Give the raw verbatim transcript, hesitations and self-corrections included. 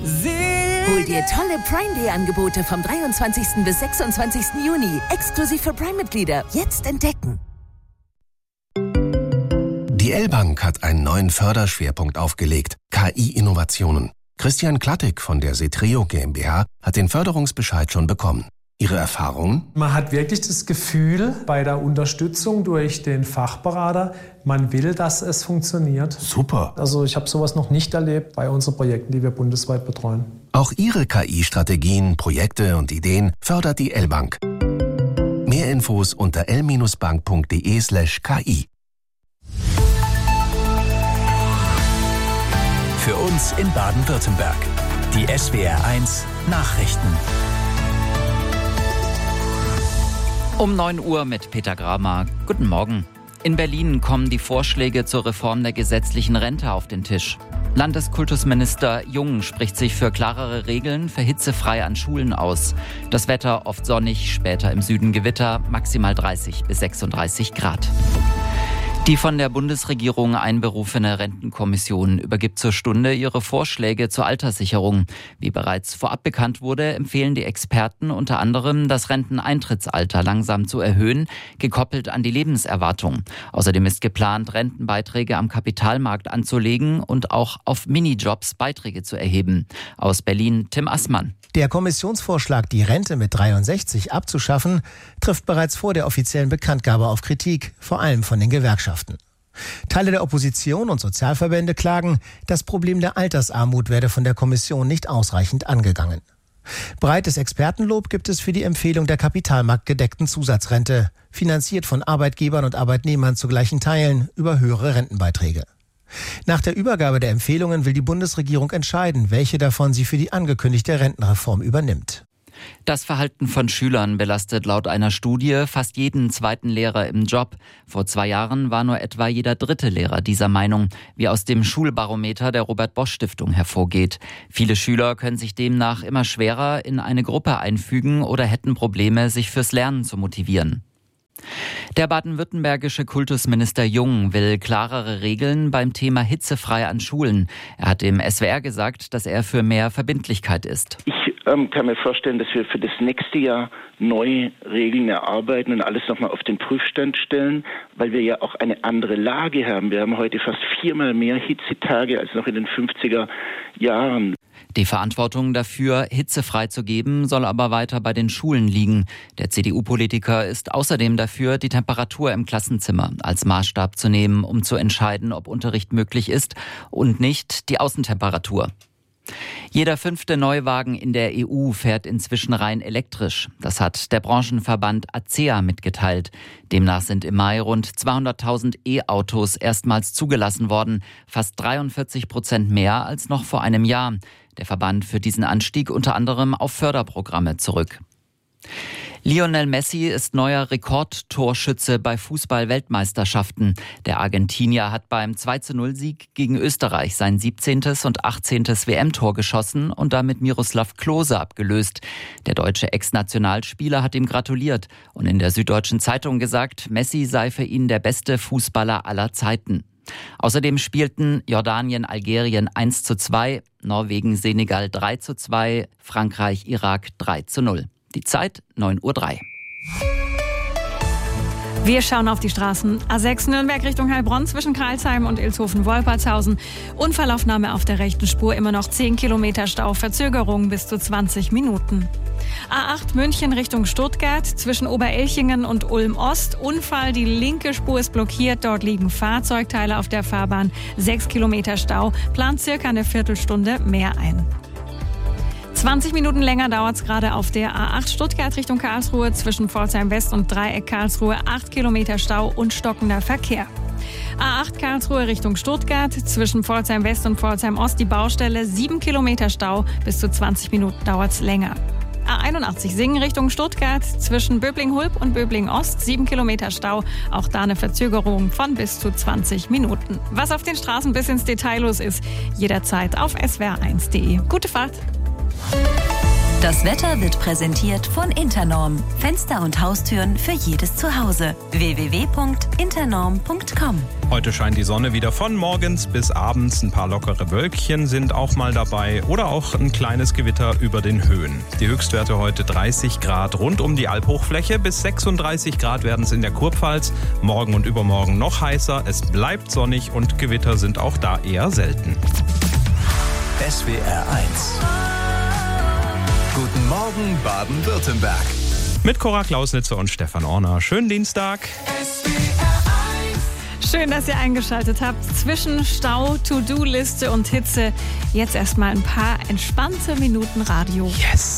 Hol dir tolle Prime Day Angebote vom dreiundzwanzigsten bis sechsundzwanzigsten Juni. Exklusiv für Prime-Mitglieder. Jetzt entdecken. Die L-Bank hat einen neuen Förderschwerpunkt aufgelegt. K I-Innovationen. Christian Klattig von der Setreo GmbH hat den Förderungsbescheid schon bekommen. Ihre Erfahrungen? Man hat wirklich das Gefühl bei der Unterstützung durch den Fachberater, man will, dass es funktioniert. Super. Also ich habe sowas noch nicht erlebt bei unseren Projekten, die wir bundesweit betreuen. Auch Ihre K I-Strategien, Projekte und Ideen fördert die L-Bank. Mehr Infos unter l bindestrich bank punkt de slash k i. Für uns in Baden-Württemberg. Die S W R eins Nachrichten. Um neun Uhr mit Peter Gramer. Guten Morgen. In Berlin kommen die Vorschläge zur Reform der gesetzlichen Rente auf den Tisch. Landeskultusminister Jung spricht sich für klarere Regeln für hitzefrei an Schulen aus. Das Wetter oft sonnig, später im Süden Gewitter, maximal dreißig bis sechsunddreißig Grad. Die von der Bundesregierung einberufene Rentenkommission übergibt zur Stunde ihre Vorschläge zur Alterssicherung. Wie bereits vorab bekannt wurde, empfehlen die Experten unter anderem, das Renteneintrittsalter langsam zu erhöhen, gekoppelt an die Lebenserwartung. Außerdem ist geplant, Rentenbeiträge am Kapitalmarkt anzulegen und auch auf Minijobs Beiträge zu erheben. Aus Berlin Tim Assmann. Der Kommissionsvorschlag, die Rente mit dreiundsechzig abzuschaffen, trifft bereits vor der offiziellen Bekanntgabe auf Kritik, vor allem von den Gewerkschaften. Teile der Opposition und Sozialverbände klagen, das Problem der Altersarmut werde von der Kommission nicht ausreichend angegangen. Breites Expertenlob gibt es für die Empfehlung der kapitalmarktgedeckten Zusatzrente, finanziert von Arbeitgebern und Arbeitnehmern zu gleichen Teilen über höhere Rentenbeiträge. Nach der Übergabe der Empfehlungen will die Bundesregierung entscheiden, welche davon sie für die angekündigte Rentenreform übernimmt. Das Verhalten von Schülern belastet laut einer Studie fast jeden zweiten Lehrer im Job. Vor zwei Jahren war nur etwa jeder dritte Lehrer dieser Meinung, wie aus dem Schulbarometer der Robert-Bosch-Stiftung hervorgeht. Viele Schüler können sich demnach immer schwerer in eine Gruppe einfügen oder hätten Probleme, sich fürs Lernen zu motivieren. Der baden-württembergische Kultusminister Jung will klarere Regeln beim Thema hitzefrei an Schulen. Er hat dem S W R gesagt, dass er für mehr Verbindlichkeit ist. Ich ähm, kann mir vorstellen, dass wir für das nächste Jahr neue Regeln erarbeiten und alles nochmal auf den Prüfstand stellen, weil wir ja auch eine andere Lage haben. Wir haben heute fast viermal mehr Hitzetage als noch in den fünfziger Jahren. Die Verantwortung dafür, hitzefrei zu geben, soll aber weiter bei den Schulen liegen. Der C D U-Politiker ist außerdem dafür, die Temperatur im Klassenzimmer als Maßstab zu nehmen, um zu entscheiden, ob Unterricht möglich ist und nicht die Außentemperatur. Jeder fünfte Neuwagen in der E U fährt inzwischen rein elektrisch. Das hat der Branchenverband A C E A mitgeteilt. Demnach sind im Mai rund zweihunderttausend E-Autos erstmals zugelassen worden, fast dreiundvierzig Prozent mehr als noch vor einem Jahr. Der Verband führt diesen Anstieg unter anderem auf Förderprogramme zurück. Lionel Messi ist neuer Rekordtorschütze bei Fußball-Weltmeisterschaften. Der Argentinier hat beim zwei zu null Sieg gegen Österreich sein siebzehntes und achtzehntes W M-Tor geschossen und damit Miroslav Klose abgelöst. Der deutsche Ex-Nationalspieler hat ihm gratuliert und in der Süddeutschen Zeitung gesagt, Messi sei für ihn der beste Fußballer aller Zeiten. Außerdem spielten Jordanien, Algerien eins zu zwei, Norwegen, Senegal drei zu zwei, Frankreich, Irak drei zu null. Die Zeit neun Uhr drei. Wir schauen auf die Straßen. A sechs Nürnberg Richtung Heilbronn zwischen Karlsheim und Ilshofen-Wolpertshausen. Unfallaufnahme auf der rechten Spur, immer noch zehn Kilometer Stau, Verzögerung bis zu zwanzig Minuten. A acht München Richtung Stuttgart zwischen Oberelchingen und Ulm-Ost. Unfall, die linke Spur ist blockiert, dort liegen Fahrzeugteile auf der Fahrbahn. sechs Kilometer Stau, plant circa eine Viertelstunde mehr ein. zwanzig Minuten länger dauert es gerade auf der A acht Stuttgart Richtung Karlsruhe zwischen Pforzheim West und Dreieck Karlsruhe. acht Kilometer Stau und stockender Verkehr. A acht Karlsruhe Richtung Stuttgart zwischen Pforzheim West und Pforzheim Ost die Baustelle. sieben Kilometer Stau, bis zu zwanzig Minuten dauert es länger. A einundachtzig Singen Richtung Stuttgart zwischen Böbling-Hulb und Böbling-Ost. sieben Kilometer Stau, auch da eine Verzögerung von bis zu zwanzig Minuten. Was auf den Straßen bis ins Detail los ist, jederzeit auf s w r eins punkt de. Gute Fahrt! Das Wetter wird präsentiert von Internorm. Fenster und Haustüren für jedes Zuhause. w w w punkt internorm punkt com. Heute scheint die Sonne wieder von morgens bis abends. Ein paar lockere Wölkchen sind auch mal dabei oder auch ein kleines Gewitter über den Höhen. Die Höchstwerte heute dreißig Grad rund um die Alphochfläche. Bis sechsunddreißig Grad werden es in der Kurpfalz. Morgen und übermorgen noch heißer. Es bleibt sonnig und Gewitter sind auch da eher selten. S W R eins. Guten Morgen Baden-Württemberg. Mit Cora Klausnitzer und Stefan Orner. Schönen Dienstag. Schön, dass ihr eingeschaltet habt. Zwischen Stau, To-Do-Liste und Hitze jetzt erstmal ein paar entspannte Minuten Radio. Yes.